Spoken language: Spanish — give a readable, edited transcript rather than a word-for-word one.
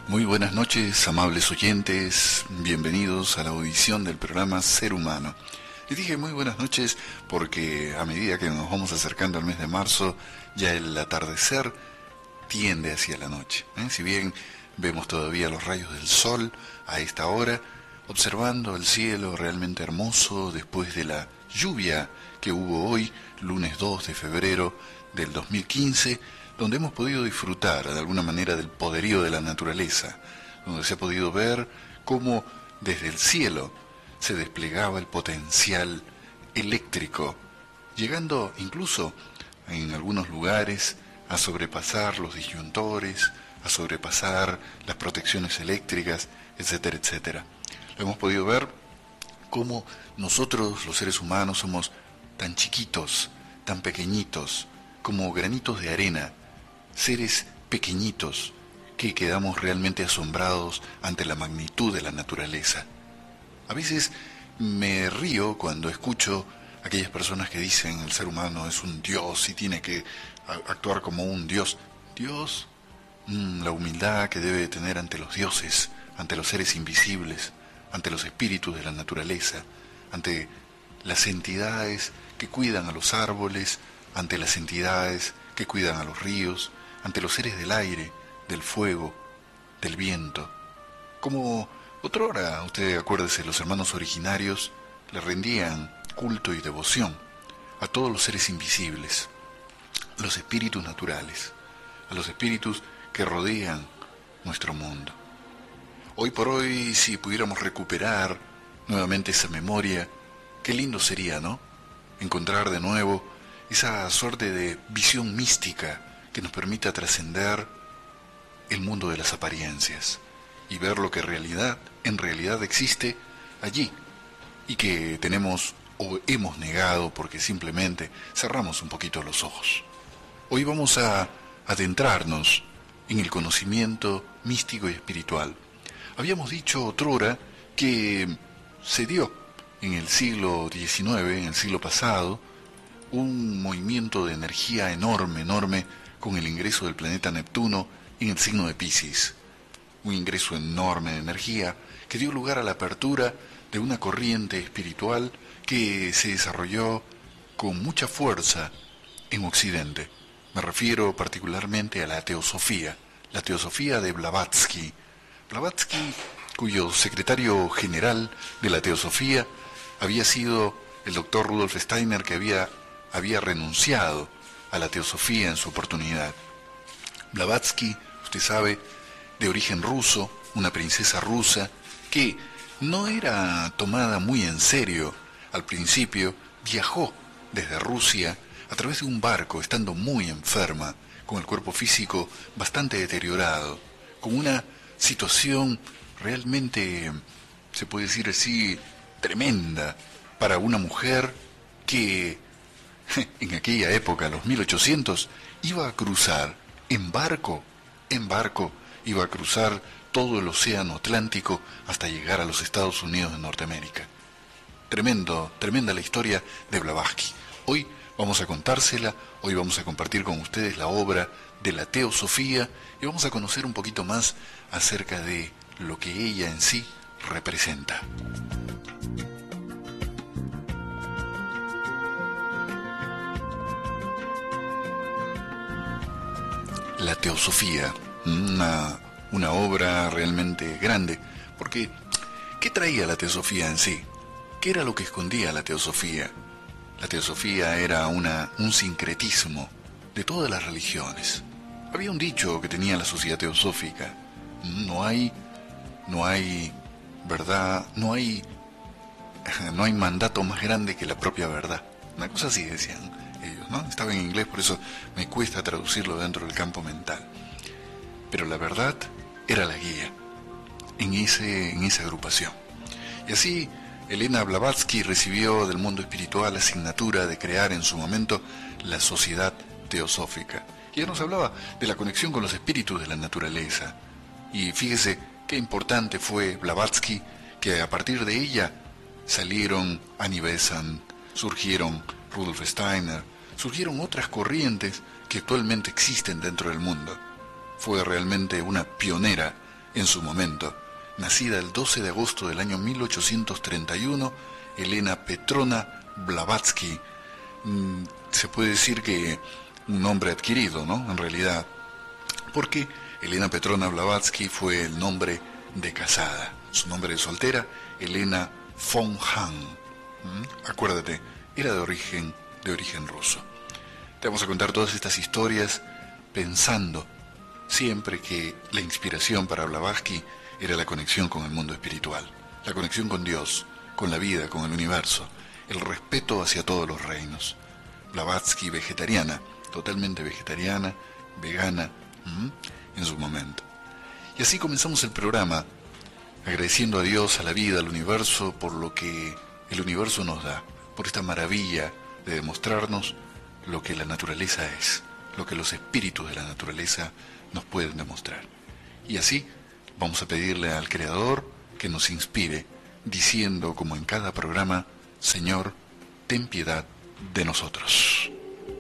Muy buenas noches, amables oyentes, bienvenidos a la audición del programa Ser Humano. Les dije muy buenas noches porque a medida que nos vamos acercando al mes de marzo, ya el atardecer tiende hacia la noche. Si bien vemos todavía los rayos del sol a esta hora, observando el cielo realmente hermoso después de la lluvia que hubo hoy, lunes 2 de febrero del 2015, donde hemos podido disfrutar de alguna manera del poderío de la naturaleza, donde se ha podido ver cómo desde el cielo se desplegaba el potencial eléctrico, llegando incluso en algunos lugares a sobrepasar los disyuntores, a sobrepasar las protecciones eléctricas, etcétera, etcétera. Lo hemos podido ver cómo nosotros, los seres humanos, somos tan chiquitos, tan pequeñitos, como granitos de arena, seres pequeñitos que quedamos realmente asombrados ante la magnitud de la naturaleza. A veces me río cuando escucho a aquellas personas que dicen el ser humano es un dios y tiene que actuar como un dios. ¿Dios? La humildad que debe tener ante los dioses, ante los seres invisibles, ante los espíritus de la naturaleza, ante las entidades que cuidan a los árboles, ante las entidades que cuidan a los ríos, ante los seres del aire, del fuego, del viento. Como otrora, usted acuérdese, los hermanos originarios le rendían culto y devoción a todos los seres invisibles, a los espíritus naturales, a los espíritus que rodean nuestro mundo. Hoy por hoy, si pudiéramos recuperar nuevamente esa memoria, qué lindo sería, ¿no? Encontrar de nuevo esa suerte de visión mística que nos permita trascender el mundo de las apariencias y ver lo que en realidad existe allí y que tenemos o hemos negado porque simplemente cerramos un poquito los ojos. Hoy vamos a adentrarnos en el conocimiento místico y espiritual. Habíamos dicho otrora que se dio en el siglo XIX, en el siglo pasado, un movimiento de energía enorme con el ingreso del planeta Neptuno en el signo de Piscis. Un ingreso enorme de energía que dio lugar a la apertura de una corriente espiritual que se desarrolló con mucha fuerza en Occidente. Me refiero particularmente a la teosofía de Blavatsky. Blavatsky, cuyo secretario general de la teosofía había sido el doctor Rudolf Steiner, que había renunciado a la teosofía en su oportunidad. Blavatsky, usted sabe, de origen ruso, una princesa rusa que no era tomada muy en serio al principio, viajó desde Rusia a través de un barco, estando muy enferma, con el cuerpo físico bastante deteriorado, con una situación realmente, se puede decir así, tremenda para una mujer que en aquella época, los 1800, iba a cruzar en barco, iba a cruzar todo el océano Atlántico hasta llegar a los Estados Unidos de Norteamérica. Tremenda la historia de Blavatsky. Hoy vamos a contársela, hoy vamos a compartir con ustedes la obra de la teosofía y vamos a conocer un poquito más acerca de lo que ella en sí representa. La teosofía, una obra realmente grande, porque ¿qué traía la teosofía en sí? ¿Qué era lo que escondía la teosofía? La teosofía era un sincretismo de todas las religiones. Había un dicho que tenía la sociedad teosófica: no hay verdad, no hay mandato más grande que la propia verdad. Una cosa así decían ellos, ¿no? Estaba en inglés, por eso me cuesta traducirlo dentro del campo mental. Pero la verdad era la guía en esa agrupación. Y así Elena Blavatsky recibió del mundo espiritual la asignatura de crear en su momento la sociedad teosófica. Y ella nos hablaba de la conexión con los espíritus de la naturaleza. Y fíjese qué importante fue Blavatsky, que a partir de ella salieron Annie Besant, surgieron Rudolf Steiner, surgieron otras corrientes que actualmente existen dentro del mundo. Fue realmente una pionera en su momento. Nacida el 12 de agosto del año 1831, Elena Petrona Blavatsky, se puede decir que un nombre adquirido, ¿no? En realidad, porque Elena Petrona Blavatsky fue el nombre de casada. Su nombre de soltera, Elena von Hahn. Acuérdate, era de origen ruso. Te vamos a contar todas estas historias pensando siempre que la inspiración para Blavatsky era la conexión con el mundo espiritual, la conexión con Dios, con la vida, con el universo, el respeto hacia todos los reinos. Blavatsky vegetariana, totalmente vegetariana, vegana, en su momento. Y así comenzamos el programa, agradeciendo a Dios, a la vida, al universo, por lo que el universo nos da, por esta maravilla de demostrarnos lo que la naturaleza es, lo que los espíritus de la naturaleza nos pueden demostrar. Y así vamos a pedirle al Creador que nos inspire, diciendo como en cada programa: Señor, ten piedad de nosotros.